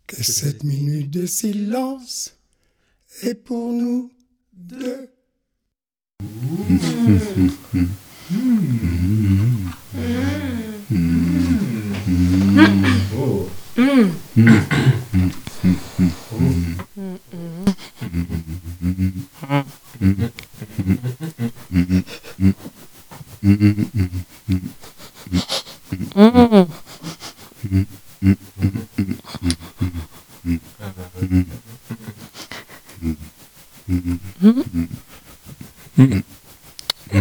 Que cette minute de silence est pour nous deux.